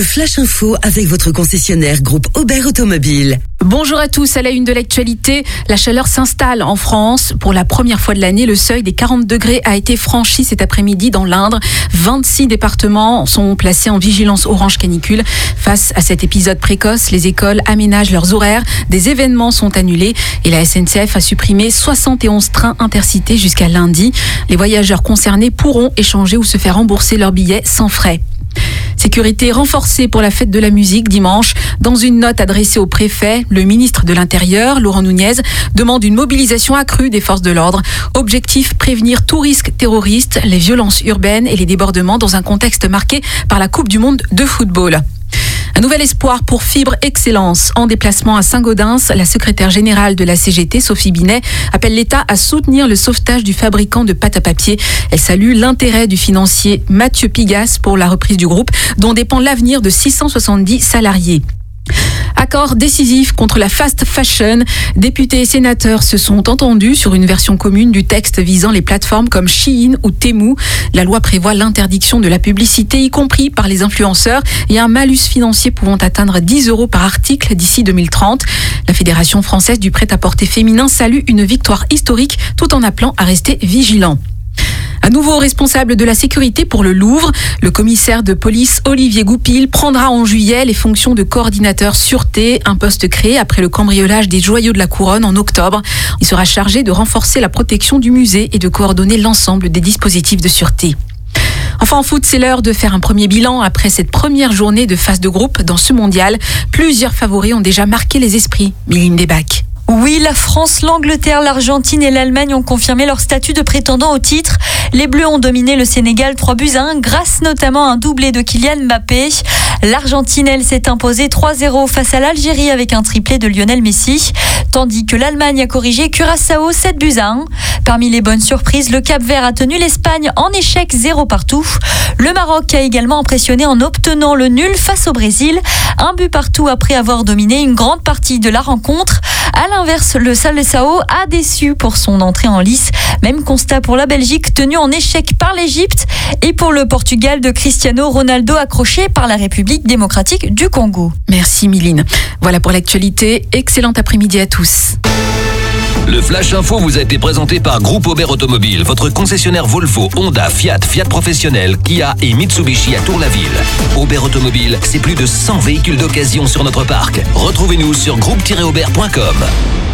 Flash Info avec votre concessionnaire groupe Aubert Automobile. Bonjour à tous, à la une de l'actualité, la chaleur s'installe en France. Pour la première fois de l'année, le seuil des 40 degrés a été franchi cet après-midi dans l'Indre. 26 départements sont placés en vigilance orange canicule. Face à cet épisode précoce, les écoles aménagent leurs horaires, des événements sont annulés et la SNCF a supprimé 71 trains intercités jusqu'à lundi. Les voyageurs concernés pourront échanger ou se faire rembourser leurs billets sans frais. Sécurité renforcée pour la fête de la musique dimanche. Dans une note adressée au préfet, le ministre de l'Intérieur, Laurent Nunez, demande une mobilisation accrue des forces de l'ordre. Objectif, prévenir tout risque terroriste, les violences urbaines et les débordements dans un contexte marqué par la Coupe du Monde de football. Un nouvel espoir pour Fibre Excellence. En déplacement à Saint-Gaudens, la secrétaire générale de la CGT, Sophie Binet, appelle l'État à soutenir le sauvetage du fabricant de pâte à papier. Elle salue l'intérêt du financier Mathieu Pigas pour la reprise du groupe, dont dépend l'avenir de 670 salariés. Accord décisif contre la fast fashion. Députés et sénateurs se sont entendus sur une version commune du texte visant les plateformes comme Shein ou Temu. La loi prévoit l'interdiction de la publicité, y compris par les influenceurs, et un malus financier pouvant atteindre 10 € par article d'ici 2030. La Fédération française du prêt-à-porter féminin salue une victoire historique tout en appelant à rester vigilant. Un nouveau responsable de la sécurité pour le Louvre, le commissaire de police Olivier Goupil prendra en juillet les fonctions de coordinateur sûreté, un poste créé après le cambriolage des joyaux de la couronne en octobre. Il sera chargé de renforcer la protection du musée et de coordonner l'ensemble des dispositifs de sûreté. Enfin en foot, c'est l'heure de faire un premier bilan après cette première journée de phase de groupe dans ce mondial. Plusieurs favoris ont déjà marqué les esprits. Miline Debac. Oui, la France, l'Angleterre, l'Argentine et l'Allemagne ont confirmé leur statut de prétendant au titre. Les Bleus ont dominé le Sénégal 3-1 grâce notamment à un doublé de Kylian Mbappé. L'Argentine, elle, s'est imposée 3-0 face à l'Algérie avec un triplé de Lionel Messi, tandis que l'Allemagne a corrigé Curaçao 7-1. Parmi les bonnes surprises, le Cap-Vert a tenu l'Espagne en échec 0 partout. Le Maroc a également impressionné en obtenant le nul face au Brésil, 1 but partout après avoir dominé une grande partie de la rencontre. À l'inverse, le Seleção a déçu pour son entrée en lice. Même constat pour la Belgique, tenue en échec par l'Égypte, et pour le Portugal de Cristiano Ronaldo, accroché par la République démocratique du Congo. Merci Miline. Voilà pour l'actualité. Excellent après-midi à tous. Le Flash Info vous a été présenté par Groupe Aubert Automobile, votre concessionnaire Volvo, Honda, Fiat, Fiat Professionnel, Kia et Mitsubishi à Tour-la-Ville. Aubert Automobile, c'est plus de 100 véhicules d'occasion sur notre parc. Retrouvez-nous sur groupe-aubert.com.